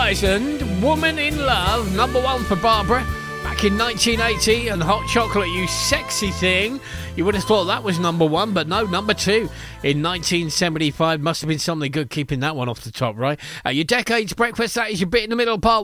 Horizon, Woman in Love, number one for Barbara. Back in 1980, and Hot Chocolate, You Sexy Thing. You would have thought that was number one, but no, number two in 1975. Must have been something good keeping that one off the top, right? Your Decades Breakfast, that is your bit in the middle part.